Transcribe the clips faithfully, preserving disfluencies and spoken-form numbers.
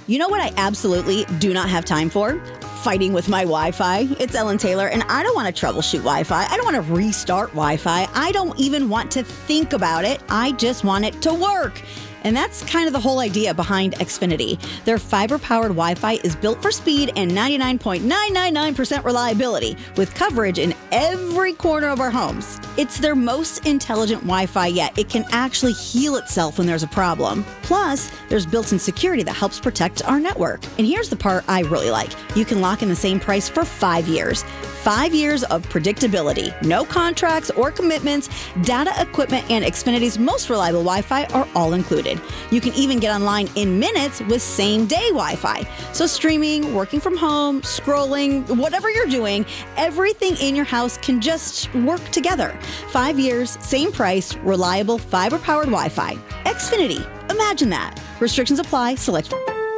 You know what I absolutely do not have time for? Fighting with my Wi-Fi. It's Ellen Taylor, and I don't want to troubleshoot Wi-Fi. I don't want to restart Wi-Fi. I don't even want to think about it. I just want it to work. And that's kind of the whole idea behind Xfinity. Their fiber-powered Wi-Fi is built for speed and ninety-nine point nine nine nine percent reliability, with coverage in every corner of our homes. It's their most intelligent Wi-Fi yet. It can actually heal itself when there's a problem. Plus, there's built-in security that helps protect our network. And here's the part I really like. You can lock in the same price for five years. Five years of predictability, no contracts or commitments, data, equipment, and Xfinity's most reliable Wi-Fi are all included. You can even get online in minutes with same-day Wi-Fi. So streaming, working from home, scrolling, whatever you're doing, everything in your house can just work together. Five years, same price, reliable, fiber-powered Wi-Fi. Xfinity. Imagine that. Restrictions apply. Select.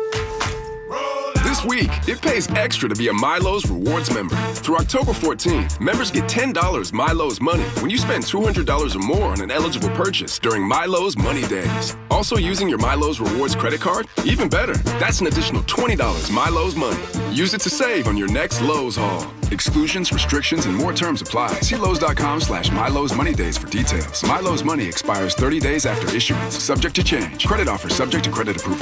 This week, it pays extra to be a Milo's Rewards member. Through October fourteenth, members get ten dollars Milo's Money when you spend two hundred dollars or more on an eligible purchase during Milo's Money Days. Also using your Milo's Rewards credit card? Even better, that's an additional twenty dollars Milo's Money. Use it to save on your next Lowe's haul. Exclusions, restrictions, and more terms apply. See Lowe's.com slash Milo's Money Days for details. Milo's Money expires thirty days after issuance, subject to change. Credit offer subject to credit approval.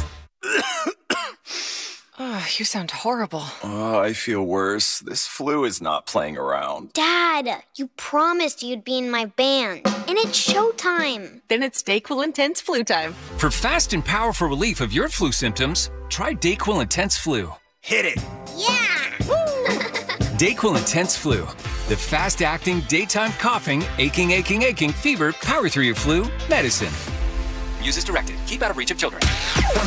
Oh, you sound horrible. Oh, I feel worse. This flu is not playing around. Dad, you promised you'd be in my band, and it's showtime. Then it's DayQuil Intense Flu time. For fast and powerful relief of your flu symptoms, try DayQuil Intense Flu. Hit it. Yeah! DayQuil Intense Flu. The fast-acting, daytime coughing, aching, aching, aching, fever, power through your flu medicine. Use as directed. Keep out of reach of children.